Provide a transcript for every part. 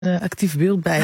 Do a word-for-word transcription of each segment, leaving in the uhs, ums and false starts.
Uh, actief beeld bij.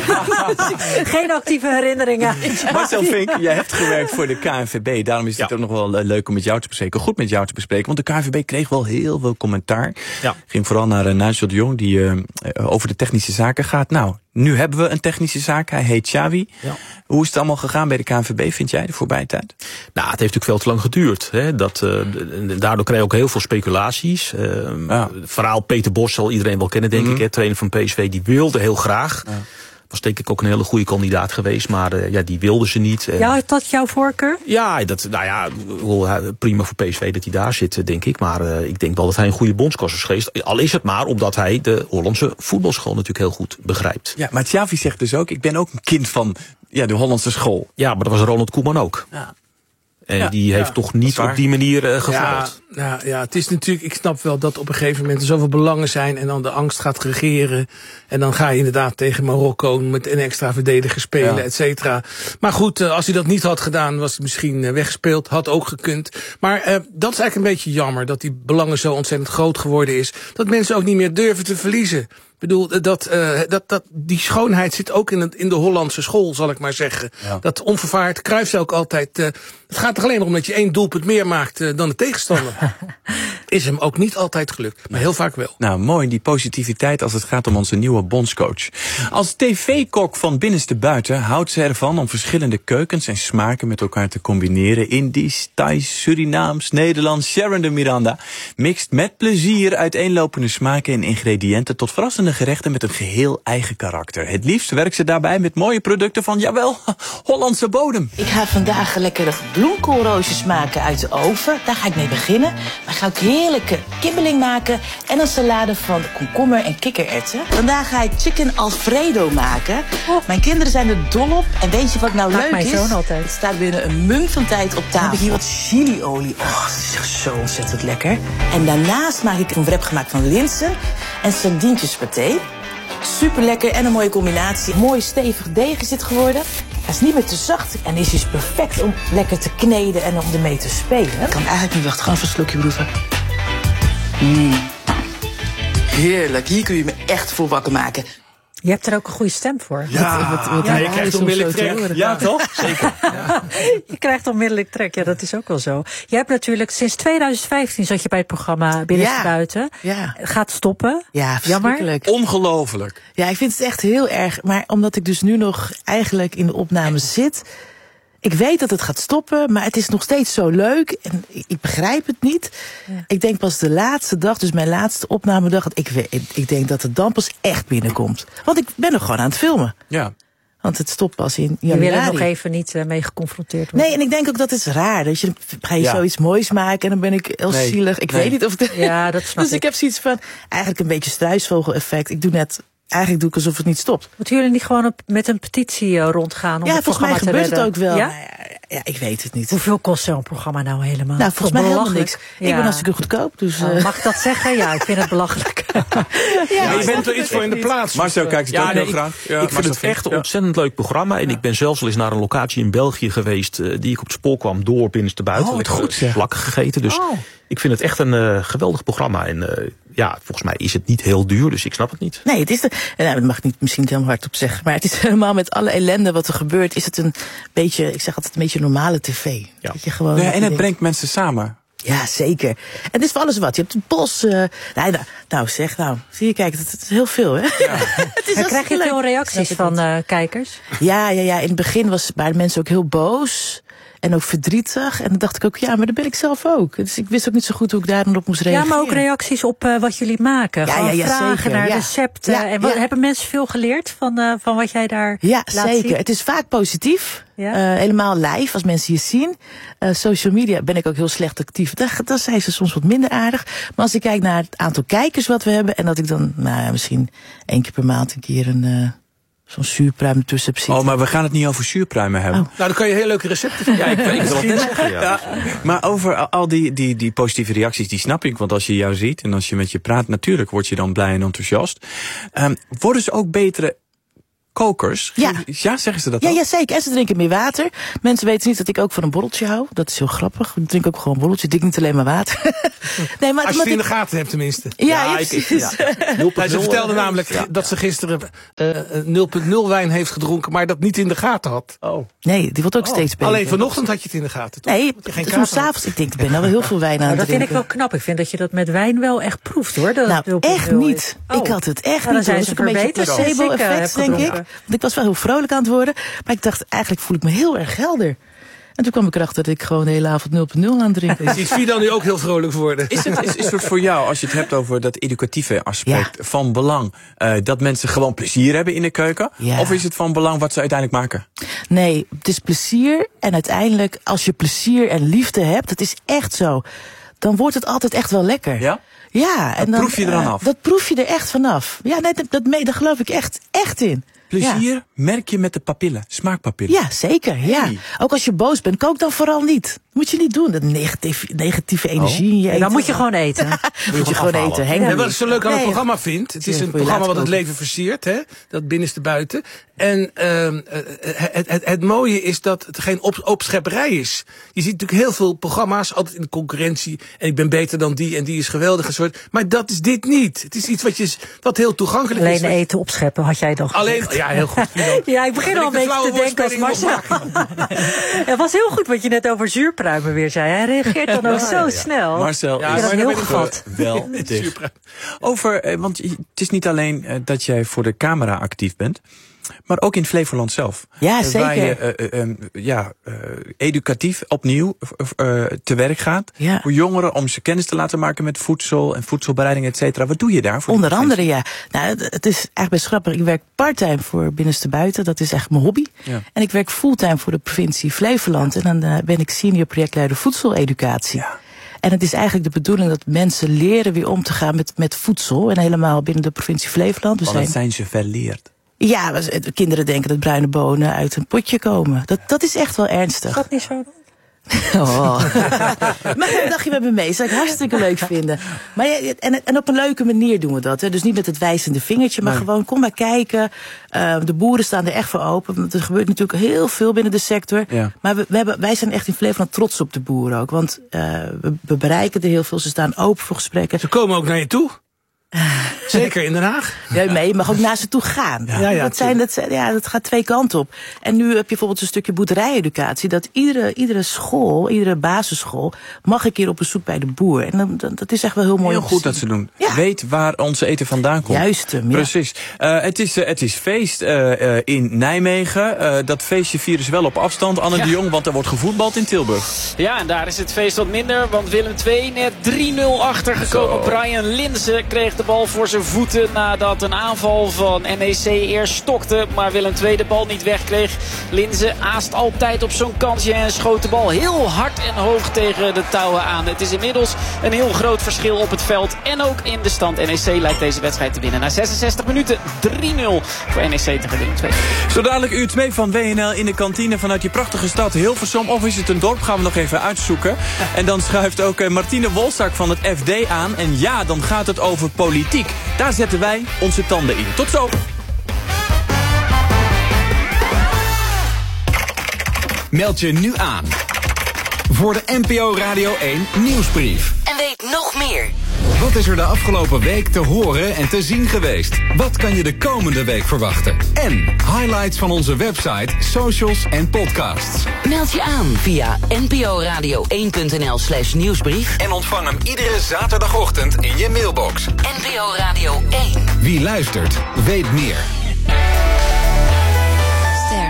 Geen actieve herinneringen. Marcel Vink, jij hebt gewerkt voor de K N V B. Daarom is het ja. ook nog wel uh, leuk om met jou te bespreken. Goed met jou te bespreken. Want de K N V B kreeg wel heel veel commentaar. Ja. Ging vooral naar uh, Nigel de Jong, die uh, over de technische zaken gaat. Nou, nu hebben we een technische zaak. Hij heet Xavi. Ja. Hoe is het allemaal gegaan bij de K N V B, vind jij, de voorbije tijd? Nou, het heeft natuurlijk veel te lang geduurd. Hè. Dat, uh, daardoor kreeg je ook heel veel speculaties. Uh, ja. Het verhaal Peter Bos zal iedereen wel kennen, denk mm-hmm. ik. Hè. Trainer van P S V, die wilde heel graag. Ja. Was denk ik ook een hele goede kandidaat geweest, maar uh, ja, die wilden ze niet. Ja, is dat jouw voorkeur? Ja, dat, nou ja, prima voor P S V dat hij daar zit, denk ik. Maar uh, ik denk wel dat hij een goede bondscoach is geweest. Al is het maar omdat hij de Hollandse voetbalschool natuurlijk heel goed begrijpt. Ja, maar Xavi zegt dus ook, ik ben ook een kind van ja, de Hollandse school. Ja, maar dat was Ronald Koeman ook. Ja. En ja, die heeft ja, toch niet op die manier uh, gevoerd. Ja, ja, ja, het is natuurlijk, ik snap wel dat op een gegeven moment er zoveel belangen zijn en dan de angst gaat regeren. En dan ga je inderdaad tegen Marokko met een extra verdediger spelen, ja. et cetera. Maar goed, uh, als hij dat niet had gedaan, was hij misschien uh, weggespeeld. Had ook gekund. Maar uh, dat is eigenlijk een beetje jammer, dat die belangen zo ontzettend groot geworden is. Dat mensen ook niet meer durven te verliezen. Ik bedoel, dat, uh, dat, dat, die schoonheid zit ook in, het, in de Hollandse school, zal ik maar zeggen. Ja. Dat onvervaard, Cruijff zei ook altijd, uh, het gaat er alleen maar om dat je één doelpunt meer maakt uh, dan de tegenstander. Is hem ook niet altijd gelukt, maar heel vaak wel. Nou, mooi, die positiviteit als het gaat om onze nieuwe bondscoach. Als tv-kok van binnenste buiten houdt ze ervan om verschillende keukens en smaken met elkaar te combineren. Indisch, Thais, Surinaams, Nederlands. Sharon de Miranda mixt met plezier uiteenlopende smaken en ingrediënten tot verrassende gerechten met een geheel eigen karakter. Het liefst werkt ze daarbij met mooie producten van, jawel, Hollandse bodem. Ik ga vandaag lekkere bloemkoolroosjes maken uit de oven. Daar ga ik mee beginnen. Maar ga ik heerlijke kibbeling maken en een salade van komkommer en kikkererwten. Vandaag ga ik chicken alfredo maken. Oh. Mijn kinderen zijn er dol op. En weet je wat nou Maak leuk mijn is? Zoon altijd. Het staat binnen een mum van tijd op tafel. Dan heb ik hier wat chiliolie. Oh, dat is echt zo ontzettend lekker. En daarnaast maak ik een wrap gemaakt van linzen en sardientjespaté. Super lekker en een mooie combinatie. Mooi stevig deeg is dit geworden. Hij is niet meer te zacht en is dus perfect om lekker te kneden en om ermee te spelen. Ik kan eigenlijk niet wachten. Gewoon even een slokje proeven. Mm. Heerlijk. Hier kun je me echt voor wakker maken. Je hebt er ook een goede stem voor. Ja, wat, wat, wat ja je krijgt onmiddellijk trek. Ja, toch? Zeker. Ja. Je krijgt onmiddellijk trek, ja, dat is ook wel zo. Je hebt natuurlijk, sinds twintig vijftien zat je bij het programma Binnenste ja. Buiten. Ja. Gaat stoppen. Ja, verschrikkelijk. Ongelooflijk. Ja, ik vind het echt heel erg. Maar omdat ik dus nu nog eigenlijk in de opnames zit, ik weet dat het gaat stoppen, maar het is nog steeds zo leuk. En ik begrijp het niet. Ja. Ik denk pas de laatste dag, dus mijn laatste opnamedag, ik, ik denk dat het dan pas echt binnenkomt. Want ik ben nog gewoon aan het filmen. Ja. Want het stopt pas in januari. Je wil er nog even niet uh, mee geconfronteerd worden. Nee, en ik denk ook dat het is raar. Dat je, ga je ja. zoiets moois maken en dan ben ik heel nee. zielig. Ik nee. weet niet of het... Ja, dat snap dus ik. ik heb zoiets van, eigenlijk een beetje struisvogel-effect. Ik doe net... Eigenlijk doe ik alsof het niet stopt. Moeten jullie niet gewoon op, met een petitie uh, rondgaan om ja, het programma te redden? Ja, volgens mij gebeurt het ook wel. Ja? Ja, ik weet het niet. Hoeveel kost zo'n programma nou helemaal? Nou, volgens mij helemaal niks. Ja. Ik ben hartstikke goedkoop. Dus, uh... oh, mag ik dat zeggen? Ja, ik vind het belachelijk. ja, ja, je bent er iets voor in de plaats. Marcel kijkt het ja, ook nee, heel ik, graag. Ja, ik vind het echt een ja. ontzettend leuk programma. En ja. ik ben zelfs al eens naar een locatie in België geweest, uh, die ik op het spoor kwam door binnenste buiten. Oh, wat goed zeg. Vlakken gegeten. Dus oh. ik vind het echt een uh, geweldig programma. En uh, ja, volgens mij is het niet heel duur, dus ik snap het niet. Nee, het is de, nou, dat mag ik niet, misschien niet helemaal hard op zeggen, maar het is helemaal met alle ellende wat er gebeurt, is het een beetje, ik zeg altijd een beetje normale tv. Ja. Dat je gewoon, ja, en het denkt, brengt mensen samen. Ja, zeker. En het is voor alles wat. Je hebt het bos. Uh, nou, nou, nou, zeg nou. Zie je, kijk, het, het is heel veel, hè? Ja. het is krijg je veel reacties van uh, kijkers? Ja, ja, ja. In het begin was, waren mensen ook heel boos. En ook verdrietig. En dan dacht ik ook, ja, maar dat ben ik zelf ook. Dus ik wist ook niet zo goed hoe ik daar dan op moest reageren. Ja, maar ook reacties op uh, wat jullie maken. Ja, ja, ja, vragen zeker. naar ja. recepten. Ja, en wat, ja. hebben mensen veel geleerd van, uh, van wat jij daar ja, laat zeker. zien? Het is vaak positief. Ja? Uh, helemaal live, als mensen je zien. Uh, social media ben ik ook heel slecht actief. Dan, dan zijn ze soms wat minder aardig. Maar als ik kijk naar het aantal kijkers wat we hebben, en dat ik dan nou, misschien één keer per maand een keer een... Uh, zo'n zuurpruim tussen heb zitten. Oh, maar we gaan het niet over zuurpruimen hebben. Oh. Nou, dan kan je heel leuke recepten van. Ja, ik weet het wel net zeggen. Ja. Ja. Maar over al die, die, die positieve reacties, die snap ik. Want als je jou ziet en als je met je praat, natuurlijk word je dan blij en enthousiast. Um, worden ze ook betere kokers. Ja. Ja, zeggen ze dat Ja, ook? ja, zeker. En ze drinken meer water. Mensen weten niet dat ik ook van een borreltje hou. Dat is heel grappig. Ik drink ook gewoon een borreltje. Ik drink niet alleen maar water. nee, maar, Als je het in ik... de gaten hebt tenminste. Ja, Ja, ja, ik- precies. ja. nul punt nul, Ja, ze vertelde eh, namelijk ja. dat ze gisteren uh, nul punt nul wijn heeft gedronken, maar dat niet in de gaten had. Oh. Nee, die wordt ook steeds beter. Alleen vanochtend had je het in de gaten, toch? Nee, Dat je geen toen kater had. s'avonds. Ik denk, ik ben nou wel heel veel wijn aan Nou, het dat vind ik drinken. wel knap. Ik vind dat je dat met wijn wel echt proeft, hoor. Dat het Nou, nul echt punt nul niet. is. Oh. Ik had het echt Nou, dan niet. zijn Dat ze is ook een beetje verbeterd sinds ik, eh, heb placebo-effect, denk ik. gedronken. Want ik was wel heel vrolijk aan het worden. Maar ik dacht, eigenlijk voel ik me heel erg helder. En toen kwam ik erachter dat ik gewoon de hele avond nul punt nul aan het drinken was. Is Fido nu ook heel vrolijk geworden? Is het, is, is het voor jou, als je het hebt over dat educatieve aspect, van belang uh, dat mensen gewoon plezier hebben in de keuken? Ja. Of is het van belang wat ze uiteindelijk maken? Nee, het is plezier. En uiteindelijk, als je plezier en liefde hebt, dat is echt zo, dan wordt het altijd echt wel lekker. Ja? Ja, en dan proef je er dan uh, af? Dat proef je er echt vanaf. Ja, nee, dat, dat, mee, daar geloof ik echt, echt in. Plezier Ja. merk je met de papillen, smaakpapillen. Ja, zeker. Ja. Hey. Ook als je boos bent, kook dan vooral niet. Moet je niet doen. Dat negatieve, negatieve energie in je En eten. dan moet je gewoon eten. moet je gewoon afhalen. eten. Heng En er wat niet. ik zo leuk aan het Nee, programma vind, het is Ja, een voor je programma wat laten het koken. leven versiert, hè? Dat binnenste buiten. En uh, het, het, het mooie is dat het geen op, opschepperij is. Je ziet natuurlijk heel veel programma's, altijd in de concurrentie. En ik ben beter dan die en die is geweldig. Soort. Maar dat is dit niet. Het is iets wat, je, wat heel toegankelijk Alleen is. Wat- eten opscheppen, had jij dan Alleen, gezegd. ja, heel goed. Fido. Ja, ik begin Ben al een ik de beetje te flauwe denken als woordspeling nog Marcel. Het was heel goed wat je net over zuurpruimen weer zei. Hij reageert dan ook zo snel. Marcel Ja, is maar dat dan heel ben ik gevat. wel dicht. Over, eh, want het is niet alleen uh, dat jij voor de camera actief bent, maar ook in Flevoland zelf. Ja, Uh, waar zeker. je uh, uh, ja, uh, educatief opnieuw uh, te werk gaat. Ja. Voor jongeren om ze kennis te laten maken met voedsel en voedselbereiding, et cetera. Wat doe je daar? Voor Onder die andere, ja. Nou, het, het is eigenlijk best grappig. Ik werk parttime voor Binnenste Buiten. Dat is echt mijn hobby. Ja. En ik werk fulltime voor de provincie Flevoland. En dan uh, ben ik senior projectleider voedseleducatie. Ja. En het is eigenlijk de bedoeling dat mensen leren weer om te gaan met, met voedsel. En helemaal binnen de provincie Flevoland. We Want dat zijn, zijn ze verleerd. ja, we- de kinderen denken dat bruine bonen uit een potje komen. Dat, dat is echt wel ernstig. Is dat niet zo dan? Oh. Maar een dagje met me mee, zou ik hartstikke leuk vinden. Maar ja, en, en op een leuke manier doen we dat. Hè. Dus niet met het wijzende vingertje, maar Nee. gewoon kom maar kijken. Uh, de boeren staan er echt voor open. Want er gebeurt natuurlijk heel veel binnen de sector. Ja. Maar we, we hebben, wij zijn echt in Flevoland trots op de boeren ook. Want uh, we, we bereiken er heel veel. Ze staan open voor gesprekken. Ze komen ook naar je toe. Zeker in Den Haag. Ja, nee, je mag ook naar ze toe gaan. Ja, ja, dat, zijn, dat, zijn- ja, dat gaat twee kanten op. En nu heb je bijvoorbeeld een stukje boerderijeducatie. Dat iedere, iedere school, iedere basisschool, mag een keer op bezoek bij de boer. En dan, dan, dat is echt wel heel mooi. Heel om te goed zien. dat ze doen. Ja. Weet waar ons eten vandaan komt. Juist hem, ja. Precies. Uh, het, is, uh, het is feest uh, uh, in Nijmegen. Uh, dat feestje vieren ze wel op afstand, Anne Ja. de Jong, want er wordt gevoetbald in Tilburg. Ja, en daar is het feest wat minder, want Willem twee net drie nul achtergekomen. Zo. Brian Linzen kreeg de bal voor zijn voeten nadat een aanval van N E C eerst stokte, maar Willem twee de bal niet wegkreeg. Linzen aast altijd op zo'n kansje en schoot de bal heel hard en hoog tegen de touwen aan. Het is inmiddels een heel groot verschil op het veld en ook in de stand. N E C lijkt deze wedstrijd te winnen. Na zesenzestig minuten drie nul voor N E C tegen Willem twee. Zo dadelijk uur twee van W N L in de kantine vanuit je prachtige stad Hilversum. Of is het een dorp? Gaan we nog even uitzoeken. En dan schuift ook uh, Martine Wolzak van het F D aan. En ja, dan gaat het over politiek. Daar zetten wij onze tanden in. Tot zo! Meld je nu aan voor de N P O Radio één nieuwsbrief. En weet nog meer. Wat is er de afgelopen week te horen en te zien geweest? Wat kan je de komende week verwachten? En highlights van onze website, socials en podcasts. Meld je aan via nporadio één punt n l slash nieuwsbrief. En ontvang hem iedere zaterdagochtend in je mailbox. N P O Radio één. Wie luistert, weet meer. Ster.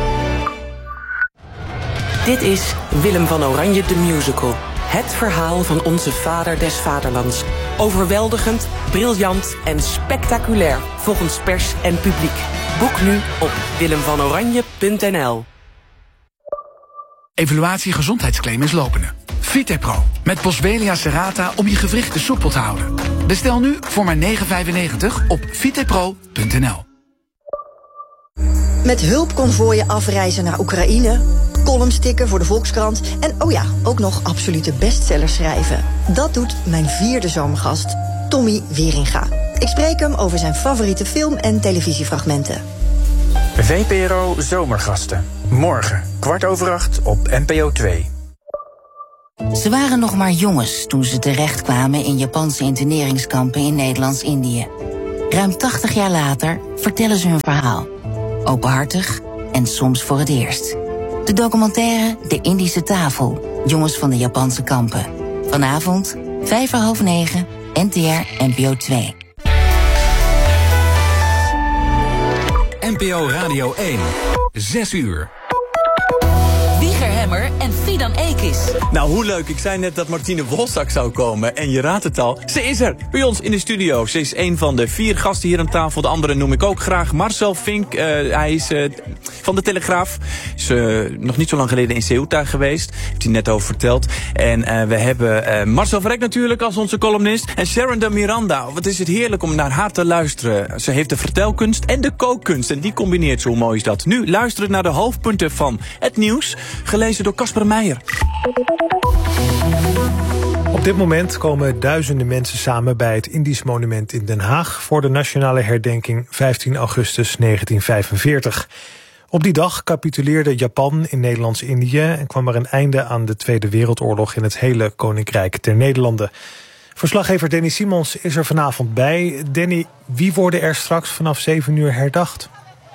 Dit is Willem van Oranje de Musical. Het verhaal van onze vader des vaderlands. Overweldigend, briljant en spectaculair volgens pers en publiek. Boek nu op willem van oranje punt n l. Evaluatie gezondheidsclaim is lopende. Vitepro met Boswellia serrata om je gewrichten soepel te houden. Bestel nu voor maar negen vijfennegentig op vitepro punt n l. Met hulpconvooien afreizen naar Oekraïne, columns tikken voor de Volkskrant en oh ja, ook nog absolute bestsellers schrijven. Dat doet mijn vierde zomergast, Tommy Wieringa. Ik spreek hem over zijn favoriete film- en televisiefragmenten. V P R O Zomergasten. Morgen, kwart over acht op N P O twee. Ze waren nog maar jongens toen ze terechtkwamen in Japanse interneringskampen in Nederlands-Indië. Ruim tachtig jaar later vertellen ze hun verhaal. Openhartig en soms voor het eerst. De documentaire De Indische Tafel. Jongens van de Japanse kampen. Vanavond, vijf voor half negen, N T R N P O twee. N P O Radio één. Zes uur. Wieger Hemmer en Fidan Ekis. Nou, hoe leuk. Ik zei net dat Martine Wolzak zou komen. En je raadt het al. Ze is er. Bij ons in de studio. Ze is een van de vier gasten hier aan tafel. De andere noem ik ook graag. Marcel Vink. Uh, hij is uh, van de Telegraaf. Is uh, nog niet zo lang geleden in Ceuta geweest. Heeft hij net over verteld. En uh, we hebben uh, Marcel Vrek natuurlijk als onze columnist. En Sharon de Miranda. Wat is het heerlijk om naar haar te luisteren. Ze heeft de vertelkunst en de kookkunst. En die combineert zo. Hoe mooi is dat. Nu luisteren naar de hoofdpunten van het nieuws. Gelezen door Casper Meijer. Op dit moment komen duizenden mensen samen bij het Indisch Monument in Den Haag voor de nationale herdenking vijftien augustus negentien vijfenveertig. Op die dag capituleerde Japan in Nederlands-Indië en kwam er een einde aan de Tweede Wereldoorlog in het hele Koninkrijk der Nederlanden. Verslaggever Danny Simons is er vanavond bij. Danny, wie worden er straks vanaf zeven uur herdacht?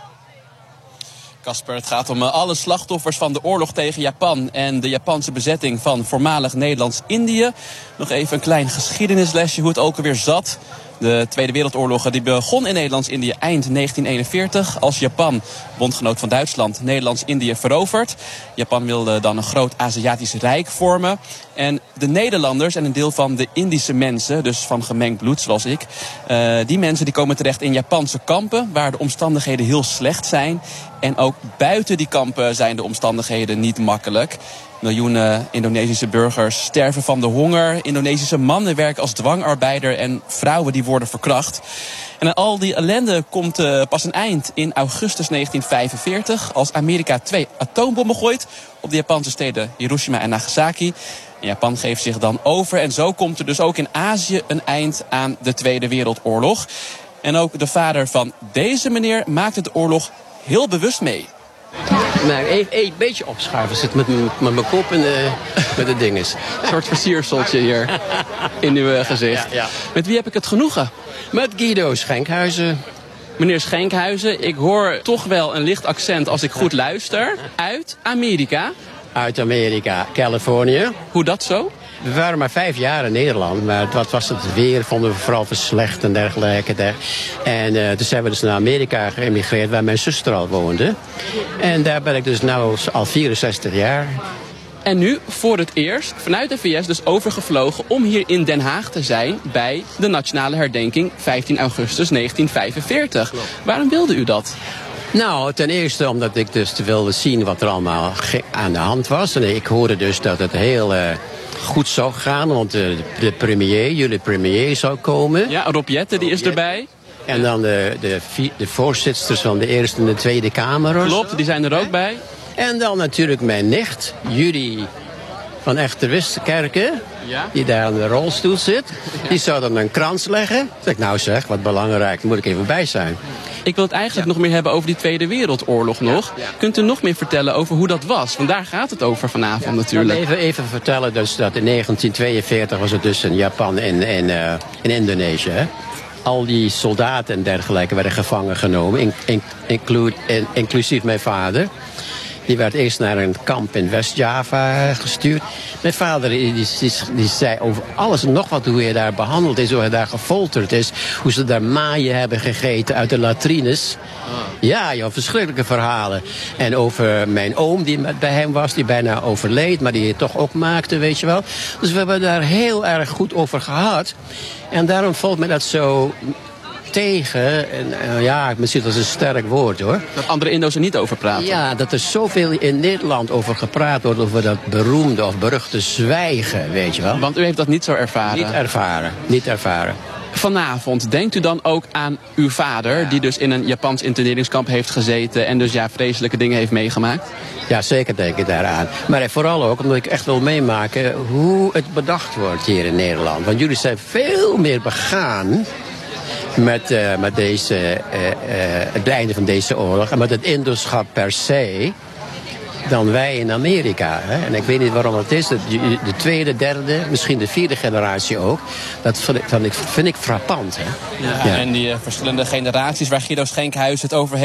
Casper, het gaat om alle slachtoffers van de oorlog tegen Japan en de Japanse bezetting van voormalig Nederlands-Indië. Nog even een klein geschiedenislesje hoe het ook alweer zat. De Tweede Wereldoorlog die begon in Nederlands-Indië eind negentien eenenveertig... als Japan, bondgenoot van Duitsland, Nederlands-Indië verovert. Japan wilde dan een groot Aziatisch rijk vormen. En de Nederlanders en een deel van de Indische mensen, dus van gemengd bloed zoals ik... Uh, die mensen die komen terecht in Japanse kampen, waar de omstandigheden heel slecht zijn. En ook buiten die kampen zijn de omstandigheden niet makkelijk. Miljoenen Indonesische burgers sterven van de honger. Indonesische mannen werken als dwangarbeider en vrouwen die worden verkracht. En aan al die ellende komt uh, pas een eind in augustus negentien vijfenveertig... als Amerika twee atoombommen gooit op de Japanse steden Hiroshima en Nagasaki. En Japan geeft zich dan over en zo komt er dus ook in Azië een eind aan de Tweede Wereldoorlog. En ook de vader van deze meneer maakte de oorlog heel bewust mee. Nou, een, een beetje opschuiven zit met, met mijn kop en de, met de dinges. Een soort versierseltje hier in uw uh, gezicht. Ja, ja. Met wie heb ik het genoegen? Met Guido Schenkhuizen. Meneer Schenkhuizen, ik hoor toch wel een licht accent als ik goed luister. Uit Amerika. Uit Amerika, Californië. Hoe dat zo? We waren maar vijf jaar in Nederland, maar wat was het weer, vonden we vooral verslecht en dergelijke. En uh, toen zijn we dus naar Amerika geëmigreerd, waar mijn zuster al woonde. En daar ben ik dus nu al vierenzestig jaar. En nu voor het eerst vanuit de V S dus overgevlogen om hier in Den Haag te zijn bij de nationale herdenking vijftien augustus negentien vijfenveertig. Klopt. Waarom wilde u dat? Nou, ten eerste omdat ik dus wilde zien wat er allemaal aan de hand was. En ik hoorde dus dat het heel uh, goed zou gaan, want de, de premier, jullie premier zou komen. Ja, Rob Jetten, die is erbij. En dan de, de, de voorzitters van de Eerste en de Tweede Kamer. Klopt, die zijn er ook bij. En dan natuurlijk mijn nicht, Judy van Echter-Wiskerken, ja? Die daar in de rolstoel zit. Ja. Die zou dan een krans leggen. Zeg ik, nou zeg, wat belangrijk, daar moet ik even bij zijn. Ik wil het eigenlijk ja. nog meer hebben over die Tweede Wereldoorlog nog. Ja, ja. Kunt u nog meer vertellen over hoe dat was? Want daar gaat het over vanavond ja, natuurlijk. Even, even vertellen dus dat in negentien tweeënveertig was het dus in Japan en in, uh, in Indonesië. Hè? Al die soldaten en dergelijke werden gevangen genomen, in, in, include, in, inclusief mijn vader. Die werd eerst naar een kamp in West-Java gestuurd. Mijn vader die, die, die zei over alles en nog wat, hoe hij daar behandeld is, hoe hij daar gefolterd is. Hoe ze daar maaien hebben gegeten uit de latrines. Ah. Ja, ja, verschrikkelijke verhalen. En over mijn oom die bij hem was, die bijna overleed, maar die het toch ook maakte, weet je wel. Dus we hebben daar heel erg goed over gehad. En daarom valt me dat zo tegen, en, uh, ja, misschien dat is een sterk woord hoor. Dat andere Indo's er niet over praten. Ja, dat er zoveel in Nederland over gepraat wordt, over dat beroemde of beruchte zwijgen, weet je wel. Want u heeft dat niet zo ervaren? Niet ervaren, niet ervaren. Vanavond, denkt u dan ook aan uw vader, ja, die dus in een Japans interneringskamp heeft gezeten en dus ja, vreselijke dingen heeft meegemaakt? Ja, zeker denk ik daaraan. Maar vooral ook omdat ik echt wil meemaken hoe het bedacht wordt hier in Nederland. Want jullie zijn veel meer begaan. met, uh, met deze, uh, uh, het einde van deze oorlog en met het Indoschap per se dan wij in Amerika. Hè? En ik weet niet waarom het is. De tweede, derde, misschien de vierde generatie ook. Dat vind ik, vind ik, vind ik frappant. Hè? Ja, ja. En die uh, verschillende generaties waar Guido Schenkhuis het over heeft.